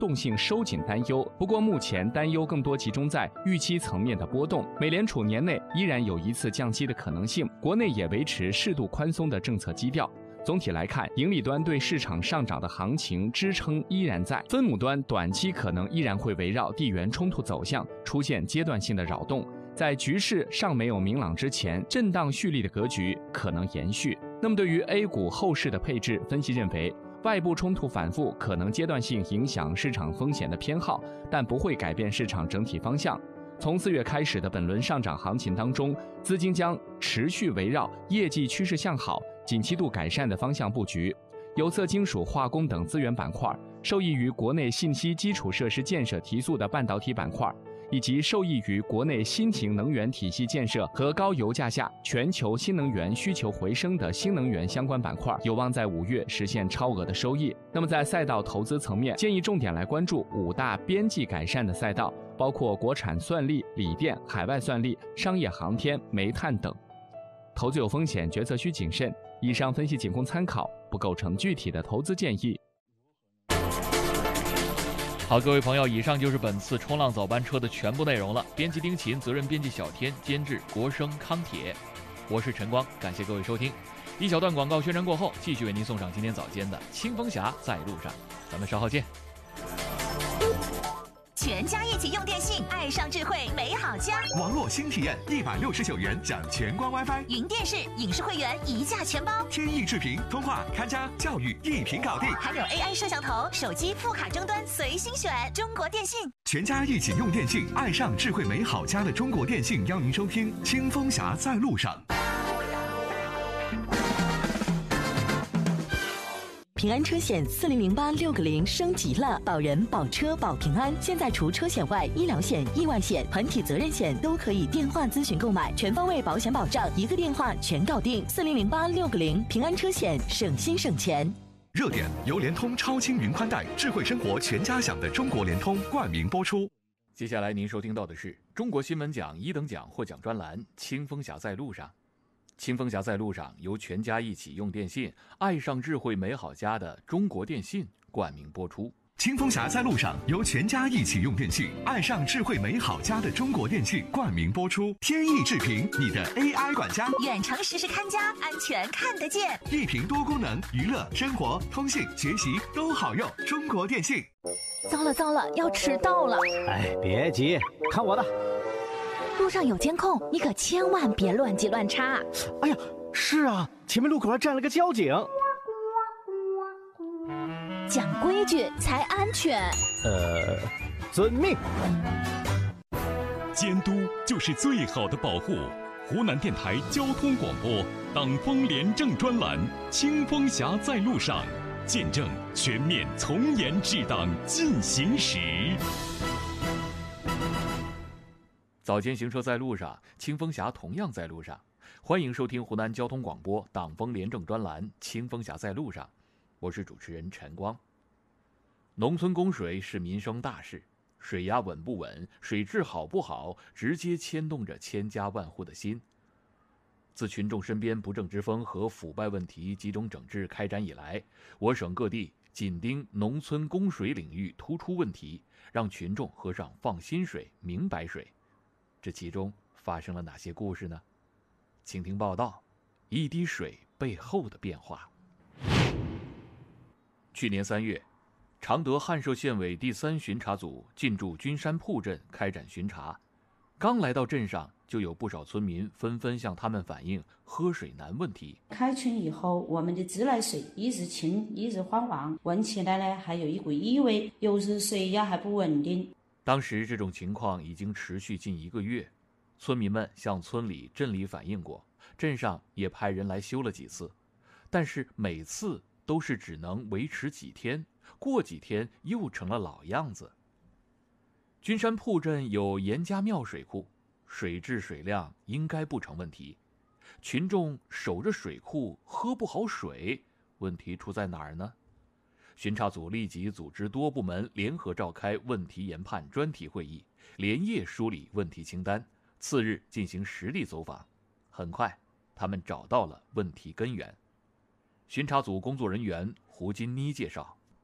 动性收紧担忧。不过目前担忧更多集中在预期层面的波动。美联储年内依然有一次降息的可能性，国内也维持适度宽松的政策基调。总体来看，盈利端对市场上涨的行情支撑依然在，分母端短期可能依然会围绕地缘冲突走向出现阶段性的扰动，在局势尚没有明朗之前，震荡蓄力的格局可能延续。那么对于 A 股后市的配置，分析认为，外部冲突反复可能阶段性影响市场风险的偏好，但不会改变市场整体方向。从4月开始的本轮上涨行情当中，资金将持续围绕业绩趋势向好、景气度改善的方向布局，有色金属、化工等资源板块，受益于国内信息基础设施建设提速的半导体板块，以及受益于国内新型能源体系建设和高油价下全球新能源需求回升的新能源相关板块，有望在5月实现超额的收益。那么在赛道投资层面，建议重点来关注5大边际改善的赛道，包括国产算力、锂电、海外算力、商业航天、煤炭等。投资有风险，决策需谨慎。以上分析仅供参考，不构成具体的投资建议。 好，各位朋友，以上就是本次冲浪早班车的全部内容了。编辑丁勤，责任编辑小天，监制国生康铁，我是陈光，感谢各位收听。一小段广告宣传过后，继续为您送上今天早间的清风侠在路上，咱们稍后见。 全家一起用电信，爱上智慧美好家。 网络新体验，169元享全光 WiFi， 云电视、影视会员一价全包， 天翼智屏、通话、看家、教育一屏搞定， 还有 AI 摄像头、手机副卡终端随心选。中国电信， 全家一起用电信，爱上智慧美好家的中国电信，邀您收听清风侠在路上。 平安车险400860升级了，保人、保车、保平安。现在除车险外，医疗险、意外险、团体责任险都可以电话咨询购买，全方位保险保障，一个电话全搞定。400860平安车险，省心省钱。 热点由联通超轻云宽带，智慧生活全家享的中国联通冠名播出。 接下来您收听到的是中国新闻奖1等奖获奖专栏《清风侠在路上》。清风侠在路上由全家一起用电信，爱上智慧美好家的中国电信冠名播出。 清风侠在路上由全家一起用电信，爱上智慧美好家的中国电信冠名播出。天翼智屏，你的 AI 管家， 远程实时看家，安全看得见。 一屏多功能，娱乐、生活、通信、学习都好用。中国电信。 糟了糟了，要迟到了！ 哎，别急，看我的。 路上有监控，你可千万别乱急乱插。 哎呀，是啊，前面路口还站了个交警。 讲规矩才安全。 遵命。 监督就是最好的保护。湖南电台交通广播党风廉政专栏《清风侠在路上》，见证全面从严治党进行时。 早间行车在路上，清风侠同样在路上。欢迎收听湖南交通广播党风廉政专栏《清风侠在路上》，我是主持人陈光。农村供水是民生大事，水压稳不稳，水质好不好，直接牵动着千家万户的心。自群众身边不正之风和腐败问题集中整治开展以来，我省各地紧盯农村供水领域突出问题，让群众喝上放心水、明白水。这其中发生了哪些故事呢？请听报道：一滴水背后的变化。去年3月，常德汉寿县委第3巡查组进驻君山铺镇开展巡查，刚来到镇上，就有不少村民纷纷向他们反映喝水难问题。 开群以后，我们的自来水一日清一日黄旺，闻起来呢还有一股异味，有时水压还不稳定。 当时这种情况已经持续近1个月，村民们向村里、镇里反映过，镇上也派人来修了几次，但是每次都是只能维持几天，过几天又成了老样子。君山铺镇有严家庙水库，水质水量应该不成问题，群众守着水库喝不好水，问题出在哪儿呢？巡查组立即组织多部门联合召开问题研判专题会议，连夜梳理问题清单，次日进行实地走访。很快，他们找到了问题根源。巡查组工作人员胡金妮介绍，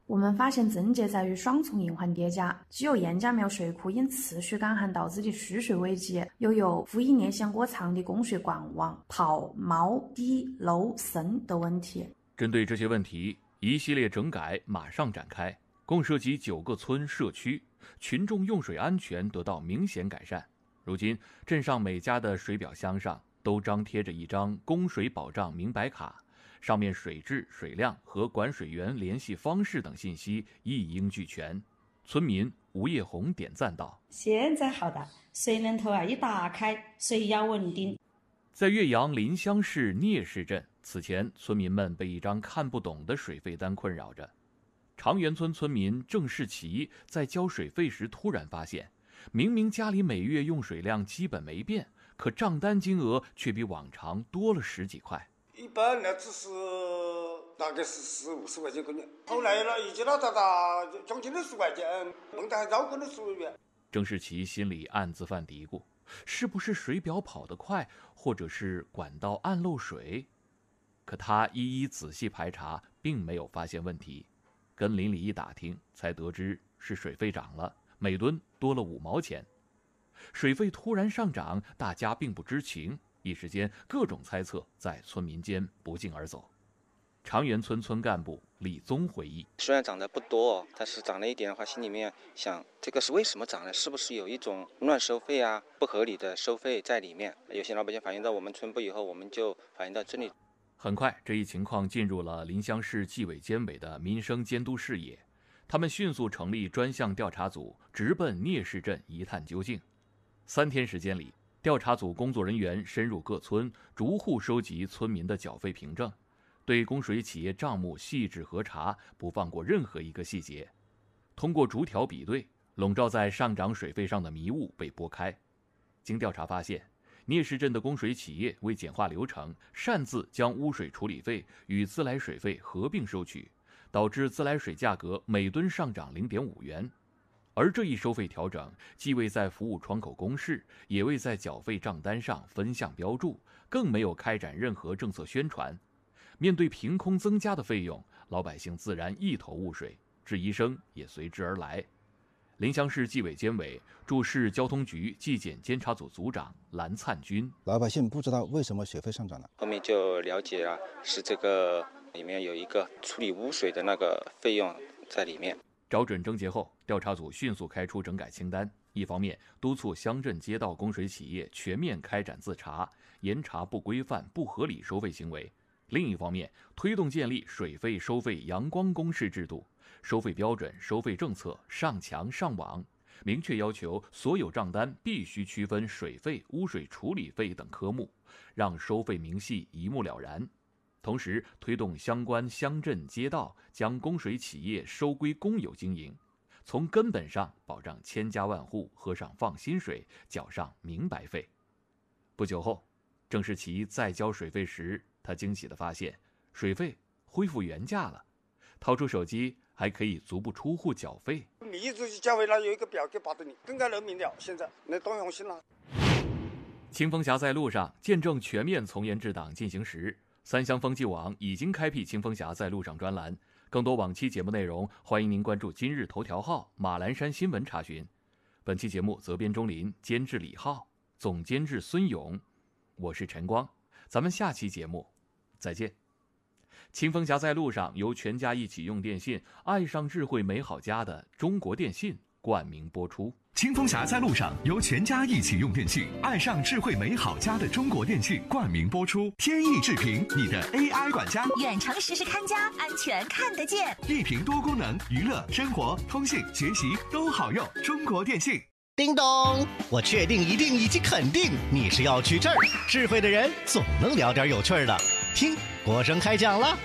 我们发现症结在于双重隐患叠加，既有燕家庙水库因次序干旱导致的蓄水危机，又有复议列线过长的供水管网、泡、冒、滴、漏、渗的问题。 针对这些问题，一系列整改马上展开，共涉及9个村社区，群众用水安全得到明显改善。如今，镇上每家的水表箱上都张贴着一张供水保障明白卡，上面水质、水量和管水员联系方式等信息一应俱全。村民吴叶红点赞道：“ 现在好了，水龙头一打开，水压稳定。” 在岳阳临湘市聂氏镇，此前村民们被一张看不懂的水费单困扰着。长源村村民郑世奇在交水费时突然发现，明明家里每月用水量基本没变，可账单金额却比往常多了10几块。 一般呢只是大概是40-50块钱个月，后来了一直到达将近60块钱，弄得还绕过了10元。 郑世奇心里暗自犯嘀咕，是不是水表跑得快，或者是管道暗漏水？可他一一仔细排查，并没有发现问题。跟邻里一打听，才得知是水费涨了，每吨多了5毛钱。水费突然上涨，大家并不知情，一时间各种猜测在村民间不胫而走。长源村村干部李宗回忆： 虽然涨得不多，但是涨了一点的话，心里面想这个是为什么涨呢？是不是有一种乱收费啊、不合理的收费在里面？有些老百姓反映到我们村部以后，我们就反映到村里。 很快，这一情况进入了临湘市纪委监委的民生监督视野，他们迅速成立专项调查组，直奔聂氏镇一探究竟。3天时间里，调查组工作人员深入各村，逐户收集村民的缴费凭证，对供水企业账目细致核查，不放过任何一个细节。通过逐条比对，笼罩在上涨水费上的迷雾被拨开。经调查发现，聂氏镇的供水企业为简化流程，擅自将污水处理费与自来水费合并收取，导致自来水价格每吨上涨0.5元。而这一收费调整既未在服务窗口公示，也未在缴费账单上分项标注，更没有开展任何政策宣传。面对凭空增加的费用，老百姓自然一头雾水，质疑声也随之而来。临湘市纪委监委驻市交通局纪检监察组组长蓝灿军： 老百姓不知道为什么水费上涨了， 后面就了解了，是这个里面有一个处理污水的那个费用在里面。 找准症结后，调查组迅速开出整改清单，一方面督促乡镇街道供水企业全面开展自查，严查不规范、不合理收费行为；另一方面，推动建立水费收费阳光公示制度，收费标准、收费政策上墙上网，明确要求所有账单必须区分水费、污水处理费等科目，让收费明细一目了然。同时，推动相关乡镇街道将供水企业收归公有经营，从根本上保障千家万户喝上放心水，缴上明白费。不久后，郑世奇再交水费时，他惊喜地发现水费恢复原价了，掏出手机还可以足不出户缴费。 你一直缴费了，有一个表给发给你，更加人民了。现在那多用心了。 清风峡在路上，见证全面从严治党进行时。三湘风纪网已经开辟清风峡在路上专栏，更多往期节目内容，欢迎您关注今日头条号、马栏山新闻查询。本期节目责编钟林，监制李浩，总监制孙勇，我是陈光，咱们下期节目再见。清风峡在路上由全家一起用电信、爱上智慧美好家的中国电信冠名播出。 清风峡在路上由全家一起用电器爱上智慧美好家的中国电信冠名播出。天翼智屏，你的 AI 管家， 远程实时看家，安全看得见。 一屏多功能，娱乐、生活、通信、学习都好用。中国电信。 叮咚，我确定、一定以及肯定你是要去这儿。智慧的人总能聊点有趣的。听，国声开讲了。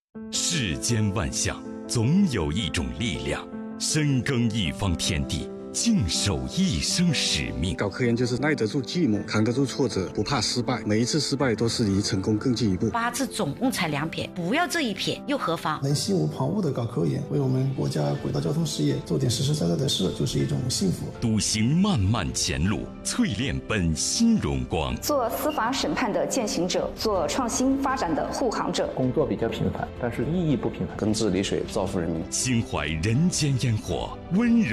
世间万象，总有一种力量深耕一方天地， 尽守一生使命。 搞科研就是耐得住寂寞，扛得住挫折，不怕失败，每一次失败都是离成功更进一步。 8字总共才2撇，不要这一撇又何妨？ 能心无旁骛的搞科研，为我们国家轨道交通事业做点实实在在的事，就是一种幸福。 笃行漫漫前路，淬炼本心荣光。 做司法审判的践行者，做创新发展的护航者。 工作比较平凡，但是意义不平凡。 耕治理水，造福人民。 心怀人间烟火，温柔